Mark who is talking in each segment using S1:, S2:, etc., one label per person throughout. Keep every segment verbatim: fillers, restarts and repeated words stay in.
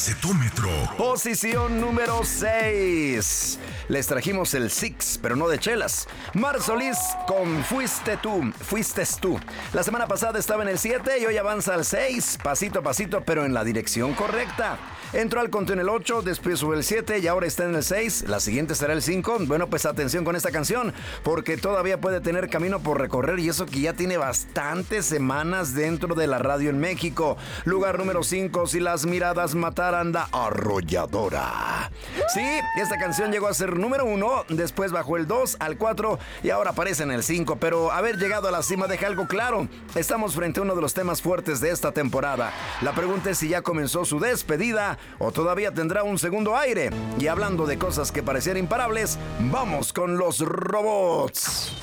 S1: Cetómetro.
S2: Posición número seis. Les trajimos el Six, pero no de chelas. Mar Solís con Fuiste tú, fuiste tú. La semana pasada estaba en el siete y hoy avanza al seis, pasito a pasito, pero en la dirección correcta. Entró al conteo en el ocho, después sube el siete y ahora está en el seis. La siguiente será el cinco. Bueno, pues atención con esta canción, porque todavía puede tener camino por recorrer y eso que ya tiene bastantes semanas dentro de la radio en México. Lugar número cinco, Si las miradas mataran, la arrolladora. Sí, esta canción llegó a ser número uno, después bajó el dos al cuatro y ahora aparece en el cinco. Pero haber llegado a la cima deja algo claro. Estamos frente a uno de los temas fuertes de esta temporada. La pregunta es si ya comenzó su despedida o todavía tendrá un segundo aire. Y hablando de cosas que parecían imparables, vamos con los robots.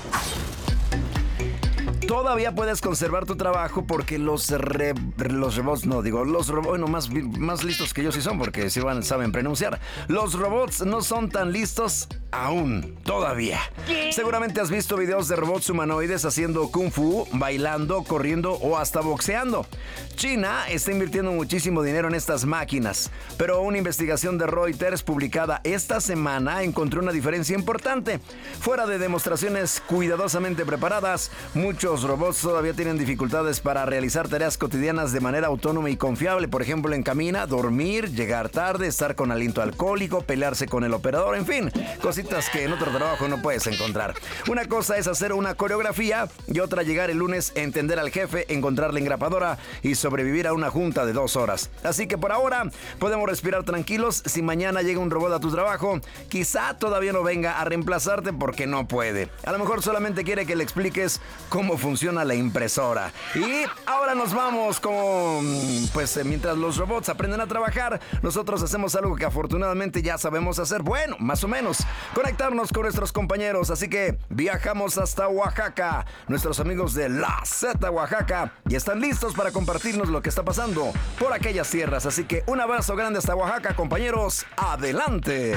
S2: Todavía puedes conservar tu trabajo porque los re, los robots, no digo, los robots, bueno, más, más listos que yo sí son porque sí van, saben pronunciar. Los robots no son tan listos aún, todavía. ¿Qué? Seguramente has visto videos de robots humanoides haciendo kung fu, bailando, corriendo o hasta boxeando. China está invirtiendo muchísimo dinero en estas máquinas, pero una investigación de Reuters publicada esta semana encontró una diferencia importante. Fuera de demostraciones cuidadosamente preparadas, muchos robots todavía tienen dificultades para realizar tareas cotidianas de manera autónoma y confiable. Por ejemplo, en camina, dormir, llegar tarde, estar con aliento alcohólico, pelearse con el operador, en fin, cositas que en otro trabajo no puedes encontrar. Una cosa es hacer una coreografía y otra llegar el lunes, entender al jefe, encontrar la engrapadora y sobrevivir a una junta de dos horas. Así que por ahora podemos respirar tranquilos. Si mañana llega un robot a tu trabajo, quizá todavía no venga a reemplazarte porque no puede. A lo mejor solamente quiere que le expliques cómo funciona la impresora. Y ahora nos vamos con, pues mientras los robots aprenden a trabajar, nosotros hacemos algo que afortunadamente ya sabemos hacer, bueno, más o menos, conectarnos con nuestros compañeros. Así que viajamos hasta Oaxaca, nuestros amigos de La Z Oaxaca, y están listos para compartirnos lo que está pasando por aquellas tierras. Así que un abrazo grande hasta Oaxaca, compañeros, adelante.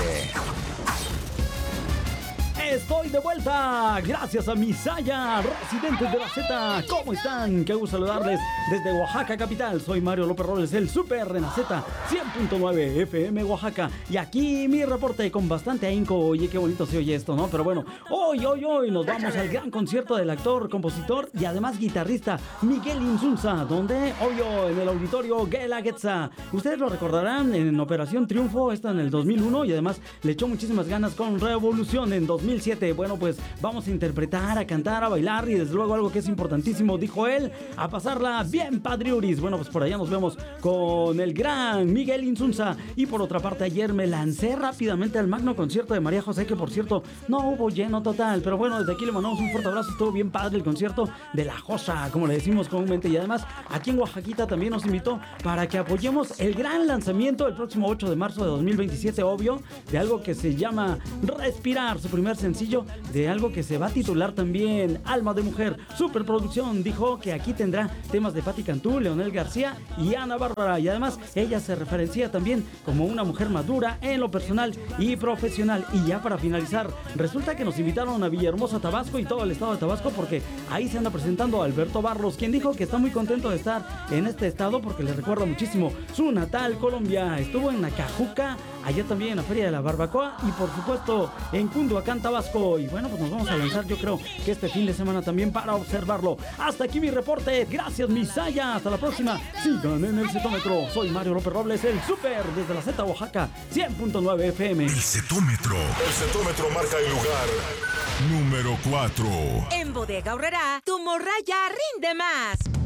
S3: Estoy de vuelta, gracias a Misaya, residentes de la Z. ¿Cómo están? Qué gusto saludarles desde Oaxaca capital. Soy Mario López Robles, el Super en la Z cien punto nueve F M Oaxaca. Y aquí mi reporte con bastante ahínco. Oye, qué bonito se oye esto, ¿no? Pero bueno, hoy, hoy, hoy nos vamos al gran concierto del actor, compositor y además guitarrista Miguel Insunza, donde, obvio, en el auditorio Guelaguetza. Ustedes lo recordarán en Operación Triunfo, esta en el dos mil uno, y además le echó muchísimas ganas con Revolución en dos mil siete. Bueno, pues vamos a interpretar, a cantar, a bailar y desde luego algo que es importantísimo, dijo él, a pasarla bien padriuris. Bueno, pues por allá nos vemos con el gran Miguel Insunza. Y por otra parte, ayer me lancé rápidamente al magno concierto de María José, que por cierto no hubo lleno total, pero bueno, desde aquí le mandamos un fuerte abrazo. Estuvo bien padre el concierto de la Josa, como le decimos comúnmente, y además aquí en Oaxaquita también nos invitó para que apoyemos el gran lanzamiento el próximo ocho de marzo de dos mil veintisiete, obvio, de algo que se llama Respirar, su primer sencillo de algo que se va a titular también Alma de Mujer. Superproducción dijo que aquí tendrá temas de Patti Cantú, Leonel García y Ana Bárbara, y además ella se referencia también como una mujer madura en lo personal y profesional. Y ya para finalizar, resulta que nos invitaron a Villahermosa, Tabasco, y todo el estado de Tabasco, porque ahí se anda presentando Alberto Barros, quien dijo que está muy contento de estar en este estado porque le recuerda muchísimo su natal Colombia. Estuvo en Acajuca, allá también en la Feria de la Barbacoa y por supuesto en Cunduacán, Tabasco. Y bueno, pues nos vamos a lanzar, yo creo que este fin de semana también para observarlo. Hasta aquí mi reporte, gracias Misaya, hasta la próxima. Sigan en el Cetómetro, soy Mario López Robles, el Super desde la Z Oaxaca cien punto nueve F M.
S1: El Cetómetro. El Cetómetro marca el lugar número cuatro.
S4: En Bodega Aurrerá, tu morraya rinde más.